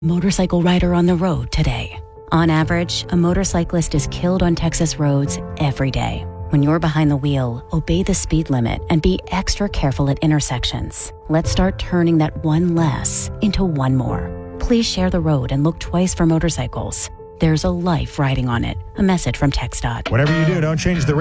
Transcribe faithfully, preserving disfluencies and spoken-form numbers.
Motorcycle rider on the road today. On average, a motorcyclist is killed on Texas roads every day. When you're behind the wheel, obey the speed limit and be extra careful at intersections. Let's start turning that one less into one more. Please share the road and look twice for motorcycles. There's a life riding on it. A message from TxDOT. Whatever you do, don't change the